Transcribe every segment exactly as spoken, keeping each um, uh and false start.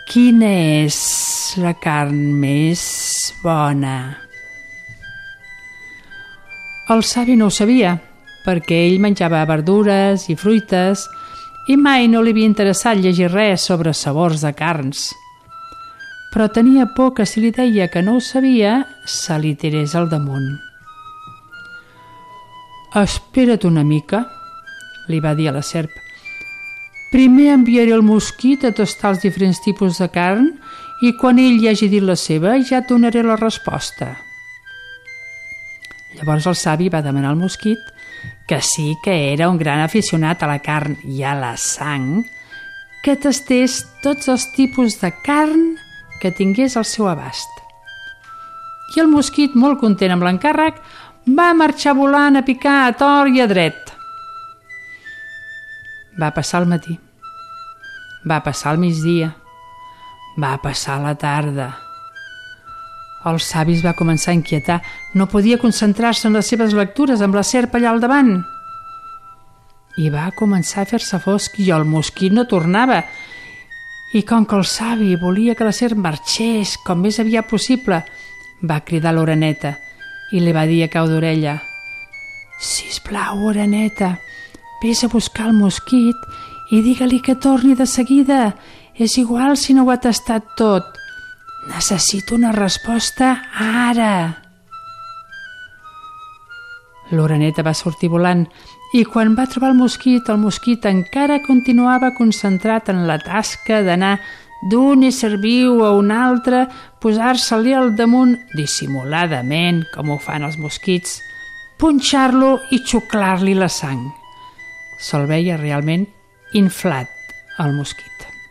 quina és la carn més bona? El savi no ho sabia, perquè ell menjava verdures i fruites i mai no li havia interessat llegir res sobre sabors de carns. Però tenia por que si li deia que no ho sabia, se li tirés al damunt. «Espera't una mica», li va dir a la serp. «Primer enviaré el mosquit a tastar els diferents tipus de carn i quan ell hi hagi dit la seva ja et donaré la resposta». Llavors el savi va demanar al mosquit, que sí que era un gran aficionat a la carn i a la sang, que tastés tots els tipus de carn que tingués al seu abast. I el mosquit, molt content amb l'encàrrec, va marxar volant a picar a tort i a dret. Va passar el matí, va passar el migdia, va passar la tarda. El savi es va començar a inquietar, no podia concentrar-se en les seves lectures amb la serp allà al davant. I va començar a fer-se fosc i el mosquit no tornava. I com que el savi volia que la serp marxés com més aviat possible, va cridar l'oreneta i li va dir a cau d'orella: «Sisplau, oreneta, vés a buscar el mosquit i digue-li que torni de seguida. És igual si no ho ha tastat tot. Necessito una resposta ara». L'oreneta va sortir volant i quan va trobar el mosquit, el mosquit encara continuava concentrat en la tasca d'anar d'un ésser viu a un altre, posar-se-li al damunt dissimuladament, com ho fan els mosquits, punxar-lo i xuclar-li la sang. Se'l veia realment inflat, el mosquit.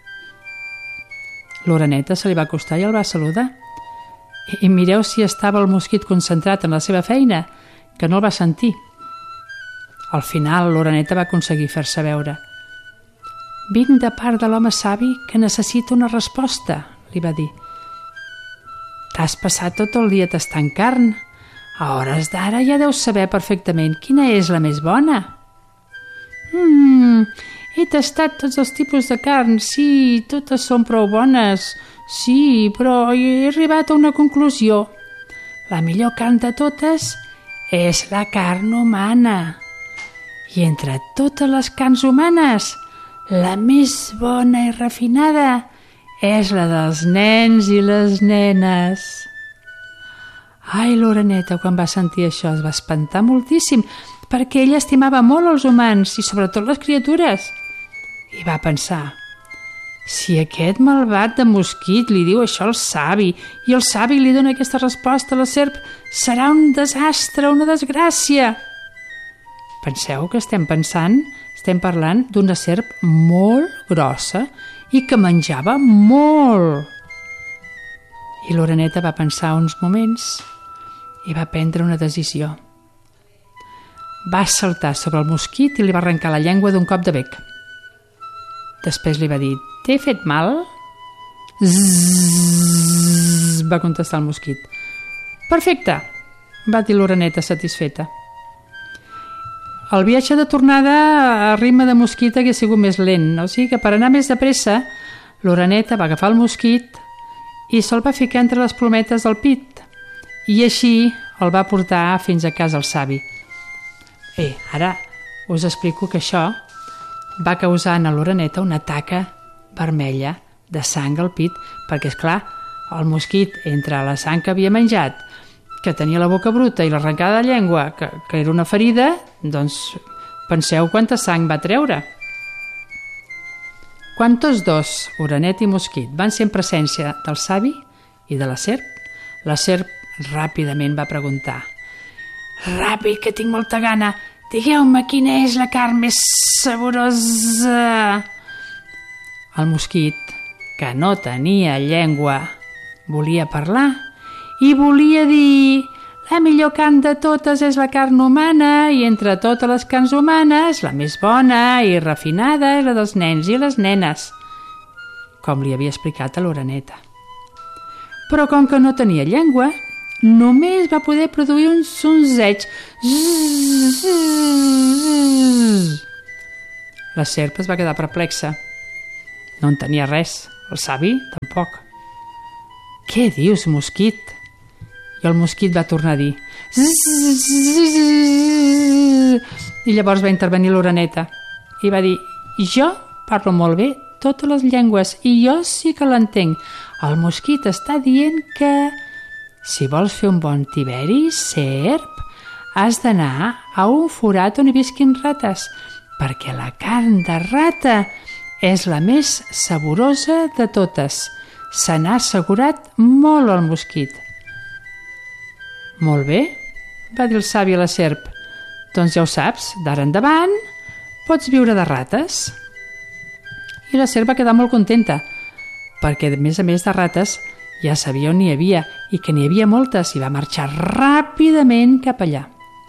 L'oreneta se li va acostar i el va saludar. I mireu si estava el mosquit concentrat en la seva feina, que no el va sentir. Al final, l'oreneta va aconseguir fer-se veure. «Vinc de part de l'home savi que necessita una resposta», li va dir. «T'has passat tot el dia tastant carn. A hores d'ara ja deus saber perfectament quina és la més bona». «Mmm, he tastat tots els tipus de carn, sí, totes són prou bones, sí, però he arribat a una conclusió. La millor carn de totes és la carn humana. I entre totes les carns humanes, la més bona i refinada és la dels nens i les nenes». Ai, l'oreneta, quan va sentir això, es va espantar moltíssim, perquè ella estimava molt els humans i sobretot les criatures. I va pensar: si aquest malvat de mosquit li diu això al savi i el savi li dona aquesta resposta a la serp, serà un desastre, una desgràcia. Penseu que estem pensant, estem parlant d'una serp molt grossa i que menjava molt. I l'oreneta va pensar uns moments i va prendre una decisió. Va saltar sobre el mosquit i li va arrencar la llengua d'un cop de bec. Després li va dir: «T'he fet mal?» «Zzz», va contestar el mosquit. «Perfecte», va dir l'oreneta satisfeta. El viatge de tornada a ritme de mosquit hagués sigut més lent, o sigui que per anar més de pressa, l'oreneta va agafar el mosquit i se'l va ficar entre les plometes del pit i així el va portar fins a casa el savi. Bé, ara us explico que això va causar a l'oreneta una taca vermella de sang al pit, perquè, és clar, el mosquit, entre la sang que havia menjat, que tenia la boca bruta i l'arrencada de llengua, que, que era una ferida, doncs penseu quanta sang va treure. Quan tots dos, orenet i mosquit, van ser en presència del savi i de la serp, la serp ràpidament va preguntar: «Ràpid, que tinc molta gana, digueu-me quina és la carn més saborosa». El mosquit, que no tenia llengua, volia parlar i volia dir: «La millor carn de totes és la carn humana i entre totes les carns humanes la més bona i refinada és la dels nens i les nenes», com li havia explicat a l'oreneta. Però com que no tenia llengua, només va poder produir un sonzeig. La serp es va quedar perplexa. No entenia res. El savi tampoc. tampoc. «Què dius, mosquit?» I el mosquit va tornar a dir i llavors va intervenir l'oreneta i va dir: «Jo parlo molt bé totes les llengües i jo sí que l'entenc. El mosquit està dient que si vols fer un bon tiberi, serp, has d'anar a un forat on hi visquin rates, perquè la carn de rata és la més saborosa de totes. Se n'ha assegurat molt el mosquit». «Molt bé», va dir el savi a la serp, «doncs ja ho saps, d'ara endavant pots viure de rates». I la serp va quedar molt contenta, perquè a més a més de rates ja sabia on n'hi havia i que n'hi havia moltes i va marxar ràpidament cap allà.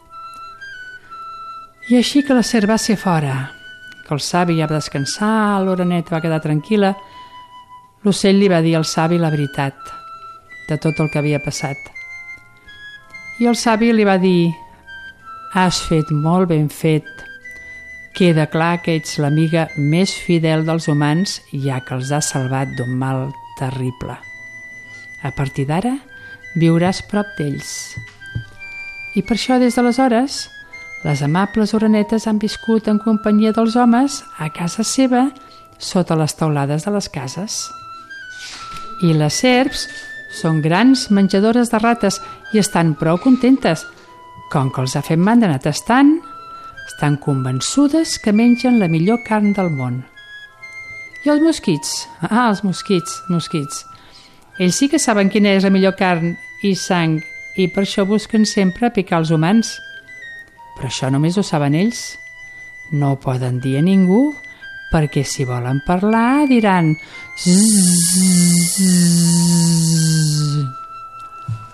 I així que la serp va ser fora, que el savi ja va descansar, l'oreneta va quedar tranquil·la, l'ocell li va dir al savi la veritat de tot el que havia passat. I el savi li va dir: «Has fet molt ben fet. Queda clar que ets l'amiga més fidel dels humans, ja que els has salvat d'un mal terrible. A partir d'ara viuràs prop d'ells». I per això des d'aleshores les amables orenetes han viscut en companyia dels homes a casa seva sota les teulades de les cases. I les serps són grans menjadores de rates i estan prou contentes. Com que els ha fet mandra anar tastant, estan convençudes que mengen la millor carn del món. I els mosquits? Ah, els mosquits, mosquits. Ells sí que saben quina és la millor carn i sang i per això busquen sempre picar els humans. Però això només ho saben ells. No ho poden dir a ningú perquè si volen parlar diran zzz.